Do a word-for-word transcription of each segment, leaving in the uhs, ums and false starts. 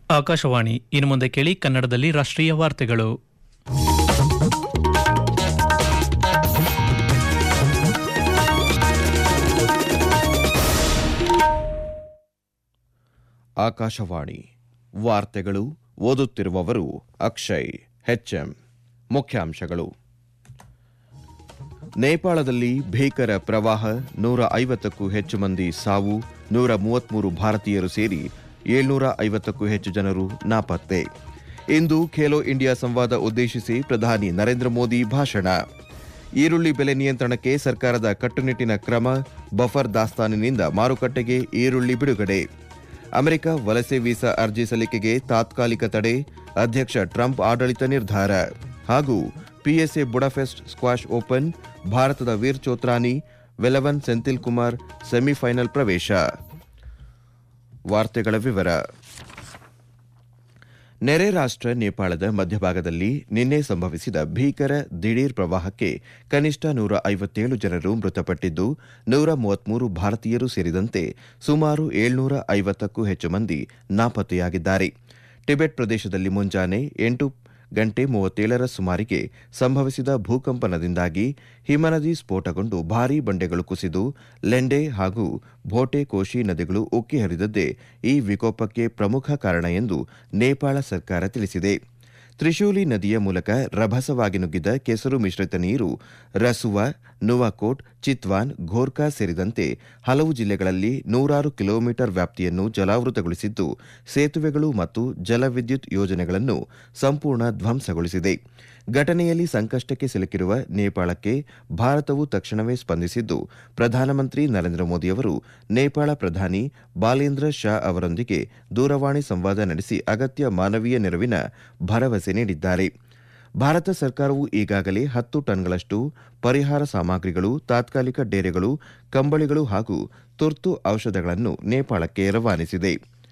ಆಕಾಶವಾಣಿ ಇನ್ನು ಮುಂದೆ ಕೇಳಿ ಕನ್ನಡದಲ್ಲಿ ರಾಷ್ಟ್ರೀಯ ವಾರ್ತೆಗಳು. ಆಕಾಶವಾಣಿ ವಾರ್ತೆಗಳು ಓದುತ್ತಿರುವವರು ಅಕ್ಷಯ್ ಹೆಚ್ಎಂ. ಮುಖ್ಯಾಂಶಗಳು: ನೇಪಾಳದಲ್ಲಿ ಭೀಕರ ಪ್ರವಾಹ, ನೂರ ಐವತ್ತಕ್ಕೂ ಹೆಚ್ಚು ಮಂದಿ ಸಾವು, ನೂರ ಮೂವತ್ಮೂರು ಭಾರತೀಯರು ಸೇರಿ ಏಳ್ನೂರ ಐವತ್ತಕ್ಕೂ ಹೆಚ್ಚು ಜನರು ನಾಪತ್ತೆ. ಇಂದು ಖೇಲೋ ಇಂಡಿಯಾ ಸಂವಾದ ಉದ್ದೇಶಿಸಿ ಪ್ರಧಾನಿ ನರೇಂದ್ರ ಮೋದಿ ಭಾಷಣ. ಈರುಳ್ಳಿ ಬೆಲೆ ನಿಯಂತ್ರಣಕ್ಕೆ ಸರ್ಕಾರದ ಕಟ್ಟುನಿಟ್ಟಿನ ಕ್ರಮ, ಬಫರ್ ದಾಸ್ತಾನಿನಿಂದ ಮಾರುಕಟ್ಟೆಗೆ ಈರುಳ್ಳಿ ಬಿಡುಗಡೆ. ಅಮೆರಿಕ ವಲಸೆ ವೀಸಾ ಅರ್ಜಿ ಸಲ್ಲಿಕೆಗೆ ತಾತ್ಕಾಲಿಕ ತಡೆ, ಅಧ್ಯಕ್ಷ ಟ್ರಂಪ್ ಆಡಳಿತ ನಿರ್ಧಾರ. ಹಾಗೂ ಪಿಎಸ್ಎ ಬುಡಾಪೆಸ್ಟ್ ಸ್ಕ್ವಾಷ್ ಓಪನ್, ಭಾರತದ ವೀರ್ ಚೋತ್ರಾನಿ, ವೆಲವನ್ ಸೆಂಥಿಲ್ ಕುಮಾರ್ ಸೆಮಿಫೈನಲ್ ಪ್ರವೇಶ. ವಾರ್ತೆಗಳ ವಿವರ. ನೆರೆ ರಾಷ್ಟ್ರ ನೇಪಾಳದ ಮಧ್ಯಭಾಗದಲ್ಲಿ ನಿನ್ನೆ ಸಂಭವಿಸಿದ ಭೀಕರ ದಿಢೀರ್ ಪ್ರವಾಹಕ್ಕೆ ಕನಿಷ್ಠ ನೂರ ಐವತ್ತೇಳು ಜನರು ಮೃತಪಟ್ಟಿದ್ದು, ನೂರ ಮೂವತ್ಮೂರು ಭಾರತೀಯರು ಸೇರಿದಂತೆ ಸುಮಾರು ಏಳ್ನೂರ ಐವತ್ತಕ್ಕೂ ಹೆಚ್ಚು ಮಂದಿ ನಾಪತ್ತೆಯಾಗಿದ್ದಾರೆ. ಟಿಬೆಟ್ ಪ್ರದೇಶದಲ್ಲಿ ಮುಂಜಾನೆ ಎಂಟು ಗಂಟೆ ಮೂವತ್ತೇಳರ ಸುಮಾರಿಗೆ ಸಂಭವಿಸಿದ ಭೂಕಂಪನದಿಂದಾಗಿ ಹಿಮನದಿ ಸ್ಫೋಟಗೊಂಡು ಭಾರೀ ಬಂಡೆಗಳು ಕುಸಿದು ಲೆಂಡೆ ಹಾಗೂ ಭೋಟೆ ಕೋಶಿ ನದಿಗಳು ಉಕ್ಕಿ ಹರಿದದ್ದೇ ಈ ವಿಕೋಪಕ್ಕೆ ಪ್ರಮುಖ ಕಾರಣ ಎಂದು ನೇಪಾಳ ಸರ್ಕಾರ ತಿಳಿಸಿದೆ. ತ್ರಿಶೂಲಿ ನದಿಯ ಮೂಲಕ ರಭಸವಾಗಿ ನುಗ್ಗಿದ ಕೆಸರು ಮಿಶ್ರಿತ ನೀರು ರಸುವಾ, ನುವಾಕೋಟ್, ಚಿತ್ವಾನ್, ಘೋರ್ಕಾ ಸೇರಿದಂತೆ ಹಲವು ಜಿಲ್ಲೆಗಳಲ್ಲಿ ನೂರಾರು ಕಿಲೋಮೀಟರ್ ವ್ಯಾಪ್ತಿಯನ್ನು ಜಲಾವೃತಗೊಳಿಸಿದ್ದು, ಸೇತುವೆಗಳು ಮತ್ತು ಜಲವಿದ್ಯುತ್ ಯೋಜನೆಗಳನ್ನು ಸಂಪೂರ್ಣ ಧ್ವಂಸಗೊಳಿಸಿದೆ. ಘಟನೆಯಲ್ಲಿ ಸಂಕಷ್ಟಕ್ಕೆ ಸಿಲುಕಿರುವ ನೇಪಾಳಕ್ಕೆ ಭಾರತವು ತಕ್ಷಣವೇ ಸ್ಪಂದಿಸಿದ್ದು, ಪ್ರಧಾನಮಂತ್ರಿ ನರೇಂದ್ರ ಮೋದಿಯವರು ನೇಪಾಳ ಪ್ರಧಾನಿ ಬಾಲೇಂದ್ರ ಶಾ ಅವರೊಂದಿಗೆ ದೂರವಾಣಿ ಸಂವಾದ ನಡೆಸಿ ಅಗತ್ಯ ಮಾನವೀಯ ನೆರವಿನ ಭರವಸೆ ನೀಡಿದ್ದಾರೆ. ಭಾರತ ಸರ್ಕಾರವು ಈಗಾಗಲೇ ಹತ್ತು ಟನ್ಗಳಷ್ಟು ಪರಿಹಾರ ಸಾಮಗ್ರಿಗಳು, ತಾತ್ಕಾಲಿಕ ಡೇರೆಗಳು, ಕಂಬಳಿಗಳು ಹಾಗೂ ತುರ್ತು ಔಷಧಗಳನ್ನು ನೇಪಾಳಕ್ಕೆ ರವಾನಿಸಿದೆ.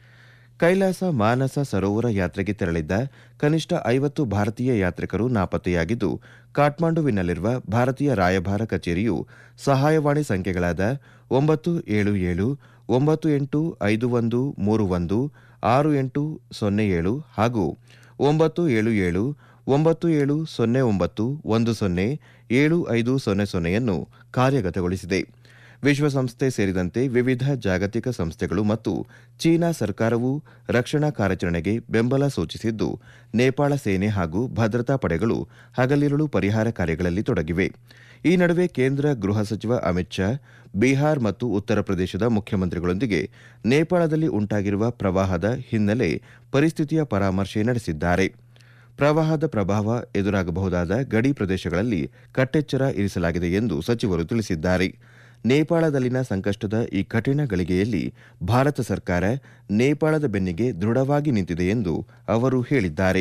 ಕೈಲಾಸ ಮಾನಸ ಸರೋವರ ಯಾತ್ರೆಗೆ ತೆರಳಿದ್ದ ಕನಿಷ್ಠ ಐವತ್ತು ಭಾರತೀಯ ಯಾತ್ರಿಕರು ನಾಪತ್ತೆಯಾಗಿದ್ದು, ಕಾಠ್ಮಂಡುವಿನಲ್ಲಿರುವ ಭಾರತೀಯ ರಾಯಭಾರ ಕಚೇರಿಯು ಸಹಾಯವಾಣಿ ಸಂಖ್ಯೆಗಳಾದ ಒಂಬತ್ತು ಏಳು ಏಳು ಒಂಬತ್ತು ಎಂಟು ಐದು ಒಂದು ಮೂರು ಒಂದು ಆರು ಎಂಟು ಸೊನ್ನೆ ಏಳು ಹಾಗೂ ಒಂಬತ್ತು ಏಳು ಏಳು ಒಂಬತ್ತು ಏಳು ಸೊನ್ನೆ ಒಂಬತ್ತು ಒಂದು ಸೊನ್ನೆ ಏಳು ಐದು ಸೊನ್ನೆ ಸೊನ್ನೆಯನ್ನು ಕಾರ್ಯಗತಗೊಳಿಸಿದೆ. ವಿಶ್ವಸಂಸ್ಥೆ ಸೇರಿದಂತೆ ವಿವಿಧ ಜಾಗತಿಕ ಸಂಸ್ಥೆಗಳು ಮತ್ತು ಚೀನಾ ಸರ್ಕಾರವು ರಕ್ಷಣಾ ಕಾರ್ಯಾಚರಣೆಗೆ ಬೆಂಬಲ ಸೂಚಿಸಿದ್ದು, ನೇಪಾಳ ಸೇನೆ ಹಾಗೂ ಭದ್ರತಾ ಪಡೆಗಳು ಹಗಲಿರುಳು ಪರಿಹಾರ ಕಾರ್ಯಗಳಲ್ಲಿ ತೊಡಗಿವೆ. ಈ ನಡುವೆ ಕೇಂದ್ರ ಗೃಹ ಸಚಿವ ಅಮಿತ್ ಶಾ ಬಿಹಾರ್ ಮತ್ತು ಉತ್ತರ ಪ್ರದೇಶದ ಮುಖ್ಯಮಂತ್ರಿಗಳೊಂದಿಗೆ ನೇಪಾಳದಲ್ಲಿ ಉಂಟಾಗಿರುವ ಪ್ರವಾಹದ ಹಿನ್ನೆಲೆ ಪರಿಸ್ಥಿತಿಯ ಪರಾಮರ್ಶೆ ನಡೆಸಿದ್ದಾರೆ. ಪ್ರವಾಹದ ಪ್ರಭಾವ ಎದುರಾಗಬಹುದಾದ ಗಡಿ ಪ್ರದೇಶಗಳಲ್ಲಿ ಕಟ್ಟೆಚ್ಚರ ಇರಿಸಲಾಗಿದೆ ಎಂದು ಸಚಿವರು ತಿಳಿಸಿದ್ದಾರೆ. ನೇಪಾಳದಲ್ಲಿನ ಸಂಕಷ್ಟದ ಈ ಕಠಿಣ ಗಳಿಗೆಯಲ್ಲಿ ಭಾರತ ಸರ್ಕಾರ ನೇಪಾಳದ ಬೆನ್ನಿಗೆ ದೃಢವಾಗಿ ನಿಂತಿದೆ ಎಂದು ಅವರು ಹೇಳಿದ್ದಾರೆ.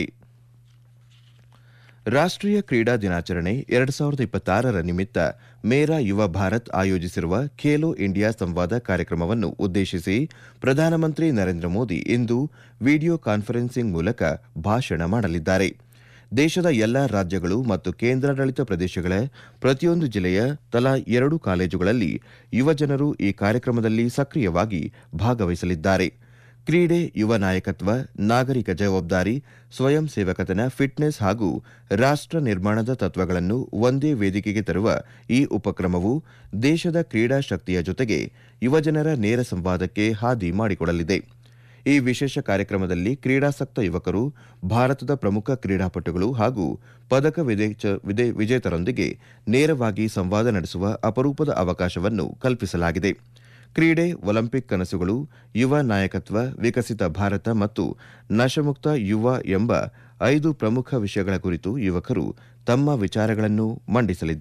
ರಾಷ್ಟ್ರೀಯ ಕ್ರೀಡಾ ದಿನಾಚರಣೆ ಎರಡು ಸಾವಿರದ ಇಪ್ಪತ್ತಾರರ ನಿಮಿತ್ತ ಮೇರಾ ಯುವ ಭಾರತ್ ಆಯೋಜಿಸಿರುವ ಖೇಲೋ ಇಂಡಿಯಾ ಸಂವಾದ ಕಾರ್ಯಕ್ರಮವನ್ನು ಉದ್ದೇಶಿಸಿ ಪ್ರಧಾನಮಂತ್ರಿ ನರೇಂದ್ರ ಮೋದಿ ಇಂದು ವಿಡಿಯೋ ಕಾನ್ಫರೆನ್ಸಿಂಗ್ ಮೂಲಕ ಭಾಷಣ ಮಾಡಲಿದ್ದಾರೆ. ದೇಶದ ಎಲ್ಲಾ ರಾಜ್ಯಗಳು ಮತ್ತು ಕೇಂದ್ರಾಡಳಿತ ಪ್ರದೇಶಗಳ ಪ್ರತಿಯೊಂದು ಜಿಲ್ಲೆಯ ತಲಾ ಎರಡು ಕಾಲೇಜುಗಳಲ್ಲಿ ಯುವಜನರು ಈ ಕಾರ್ಯಕ್ರಮದಲ್ಲಿ ಸಕ್ರಿಯವಾಗಿ ಭಾಗವಹಿಸಲಿದ್ದಾರೆ. ಕ್ರೀಡೆ, ಯುವ ನಾಯಕತ್ವ, ನಾಗರಿಕ ಜವಾಬ್ದಾರಿ, ಸ್ವಯಂ ಸೇವಕತನ, ಫಿಟ್ನೆಸ್ ಹಾಗೂ ರಾಷ್ಟ್ರ ನಿರ್ಮಾಣದ ತತ್ವಗಳನ್ನು ಒಂದೇ ವೇದಿಕೆಗೆ ತರುವ ಈ ಉಪಕ್ರಮವು ದೇಶದ ಕ್ರೀಡಾ ಶಕ್ತಿಯ ಜೊತೆಗೆ ಯುವಜನರ ನೇರ ಸಂವಾದಕ್ಕೆ ಹಾದಿ ಮಾಡಿಕೊಡಲಿದೆ. ಈ ವಿಶೇಷ ಕಾರ್ಯಕ್ರಮದಲ್ಲಿ ಕ್ರೀಡಾಸಕ್ತ ಯುವಕರು, ಭಾರತದ ಪ್ರಮುಖ ಕ್ರೀಡಾಪಟುಗಳು ಹಾಗೂ ಪದಕ ವಿಜೇತರೊಂದಿಗೆ ನೇರವಾಗಿ ಸಂವಾದ ನಡೆಸುವ ಅಪರೂಪದ ಅವಕಾಶವನ್ನು ಕಲ್ಪಿಸಲಾಗಿದೆ. ಕ್ರೀಡೆ, ಒಲಿಂಪಿಕ್ ಕನಸುಗಳು, ಯುವ ನಾಯಕತ್ವ, ವಿಕಸಿತ ಭಾರತ ಮತ್ತು ನಶಮುಕ್ತ ಯುವ ಎಂಬ ಐದು ಪ್ರಮುಖ ವಿಷಯಗಳ ಕುರಿತು ಯುವಕರು ತಮ್ಮ ವಿಚಾರಗಳನ್ನು ಮಂಡಿಸಲಿದ್ದಾರೆ.